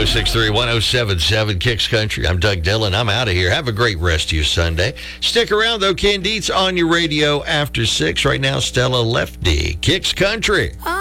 1063-1077 Kicks Country. I'm Doug Dillon. I'm out of here. Have a great rest of your Sunday. Stick around, though. Ken Dietz on your radio after 6. Right now, Stella Lefty. Kicks Country.